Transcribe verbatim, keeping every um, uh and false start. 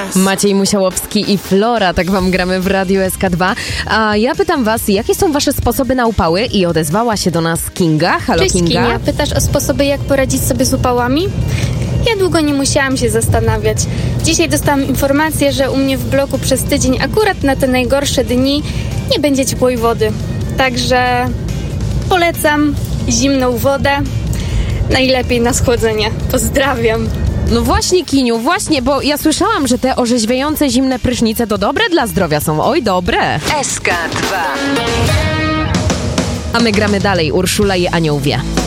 nas. Maciej Musiałowski i Flora, tak wam gramy w Radiu S K dwa. A ja pytam was, jakie są wasze sposoby na upały? I odezwała się do nas Kinga. Halo, Cześć, Kinga. Kinia. Pytasz o sposoby, jak poradzić sobie z upałami? Ja długo nie musiałam się zastanawiać. Dzisiaj dostałam informację, że u mnie w bloku przez tydzień, akurat na te najgorsze dni, nie będzie ciepłej wody. Także polecam zimną wodę, najlepiej na schłodzenie. Pozdrawiam. No właśnie, Kiniu, właśnie, bo ja słyszałam, że te orzeźwiające zimne prysznice to dobre dla zdrowia są. Oj, dobre. S K dwa. A my gramy dalej. Urszula i Anioł wie.